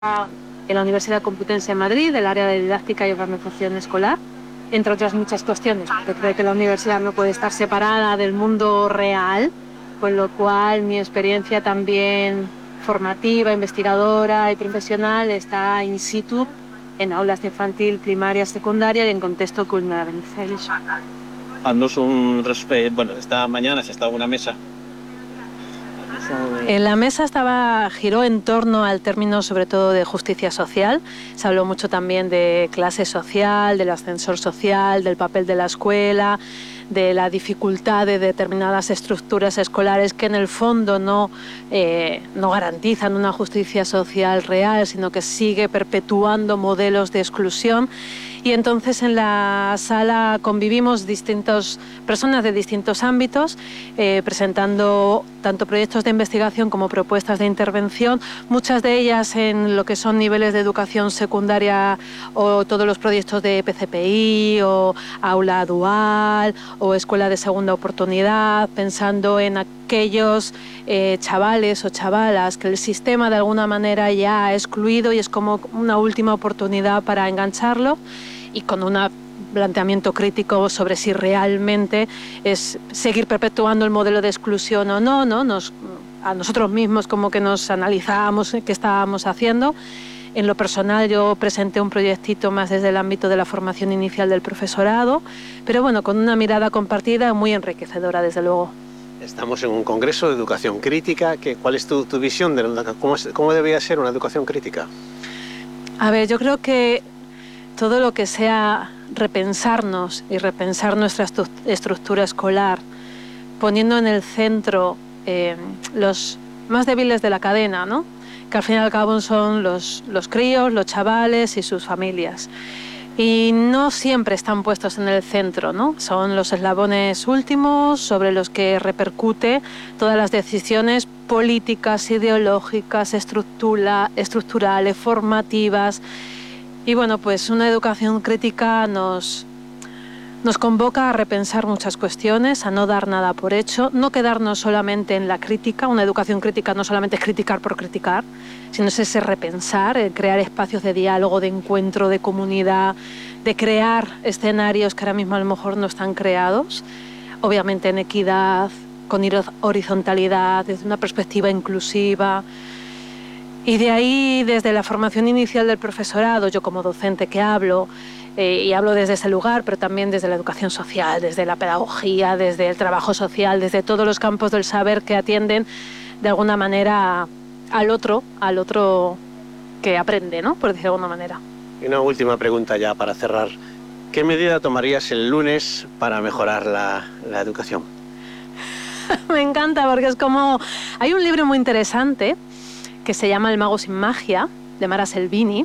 en la Universidad Complutense de Madrid, del área de didáctica y organización escolar, entre otras muchas cuestiones, porque creo que la universidad no puede estar separada del mundo real, con lo cual mi experiencia también formativa, investigadora y profesional está in situ en aulas de infantil, primaria, secundaria y en contexto cultural. Bueno, esta mañana se estaba en una mesa. En la mesa giró en torno al término sobre todo de justicia social. Se habló mucho también de clase social, del ascensor social, del papel de la escuela, de la dificultad de determinadas estructuras escolares que en el fondo no garantizan una justicia social real, sino que sigue perpetuando modelos de exclusión. Y entonces en la sala convivimos personas de distintos ámbitos, presentando tanto proyectos de investigación como propuestas de intervención, muchas de ellas en lo que son niveles de educación secundaria o todos los proyectos de PCPI o aula dual o escuela de segunda oportunidad, pensando en aquellos chavales o chavalas que el sistema de alguna manera ya ha excluido y es como una última oportunidad para engancharlo, y con un planteamiento crítico sobre si realmente es seguir perpetuando el modelo de exclusión o no, a nosotros mismos como que nos analizábamos qué estábamos haciendo. En lo personal yo presenté un proyectito más desde el ámbito de la formación inicial del profesorado, pero bueno, con una mirada compartida muy enriquecedora, desde luego. Estamos en un congreso de educación crítica. ¿Cuál es tu visión de cómo debería ser una educación crítica? A ver, yo creo que todo lo que sea repensarnos y repensar nuestra estructura escolar, poniendo en el centro los más débiles de la cadena, ¿no? Que al fin y al cabo son los críos, los chavales y sus familias. Y no siempre están puestos en el centro, ¿no? Son los eslabones últimos sobre los que repercute todas las decisiones políticas, ideológicas, estructurales, formativas. Y bueno, pues una educación crítica nos convoca a repensar muchas cuestiones, a no dar nada por hecho, no quedarnos solamente en la crítica. Una educación crítica no solamente es criticar por criticar, sino es ese repensar, crear espacios de diálogo, de encuentro, de comunidad, de crear escenarios que ahora mismo a lo mejor no están creados, obviamente en equidad, con horizontalidad, desde una perspectiva inclusiva. Y de ahí, desde la formación inicial del profesorado, yo como docente que hablo, y hablo desde ese lugar, pero también desde la educación social, desde la pedagogía, desde el trabajo social, desde todos los campos del saber que atienden de alguna manera al otro que aprende, ¿no? Por decirlo de alguna manera. Y una última pregunta ya para cerrar. ¿Qué medida tomarías el lunes para mejorar la educación? Me encanta, porque es como... Hay un libro muy interesante que se llama El mago sin magia, de Mara Selvini,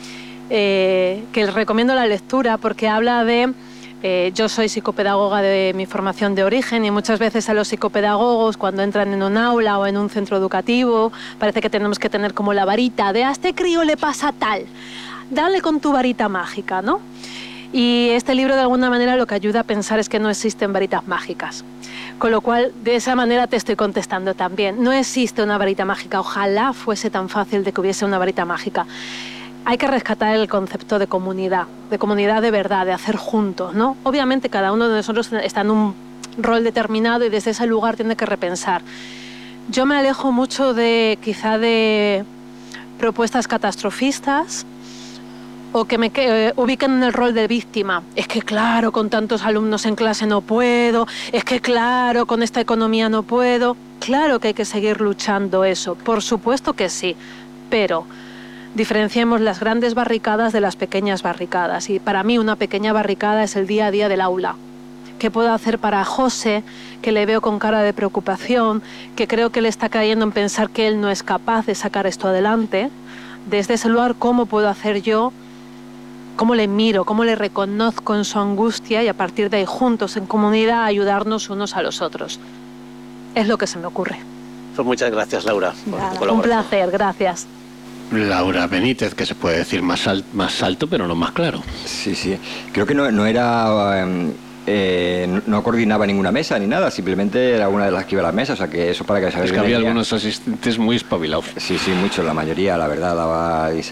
que les recomiendo la lectura porque habla de... yo soy psicopedagoga de mi formación de origen y muchas veces a los psicopedagogos cuando entran en un aula o en un centro educativo parece que tenemos que tener como la varita de a este crío le pasa tal, dale con tu varita mágica, ¿no? Y este libro de alguna manera lo que ayuda a pensar es que no existen varitas mágicas. Con lo cual, de esa manera te estoy contestando también. No existe una varita mágica. Ojalá fuese tan fácil de que hubiese una varita mágica. Hay que rescatar el concepto de comunidad de verdad, de hacer juntos, ¿no? Obviamente cada uno de nosotros está en un rol determinado y desde ese lugar tiene que repensar. Yo me alejo mucho quizá de propuestas catastrofistas, o que me ubiquen en el rol de víctima. Es que claro, con tantos alumnos en clase no puedo, es que claro, con esta economía no puedo. Claro que hay que seguir luchando eso, por supuesto que sí, pero diferenciemos las grandes barricadas de las pequeñas barricadas. Y para mí una pequeña barricada es el día a día del aula. ¿Qué puedo hacer para José, que le veo con cara de preocupación, que creo que le está cayendo en pensar que él no es capaz de sacar esto adelante? Desde ese lugar, ¿cómo puedo hacer yo? ¿Cómo le miro? ¿Cómo le reconozco en su angustia? Y a partir de ahí, juntos, en comunidad, ayudarnos unos a los otros. Es lo que se me ocurre. Pues muchas gracias, Laura, por tu colaboración. Un placer, gracias. Laura Benítez, que se puede decir más alto, pero no más claro. Sí, sí. Creo que no era No coordinaba ninguna mesa ni nada, simplemente era una de las que iba a la mesa, o sea que eso para que se Es que había algunos asistentes muy espabilados. Sí, mucho, la mayoría, la verdad, daba